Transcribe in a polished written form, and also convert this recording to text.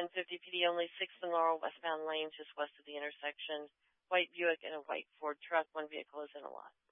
1050 PD only, 6th and Laurel, westbound lane, just west of the intersection. White Buick and a white Ford truck. One vehicle is in a lot.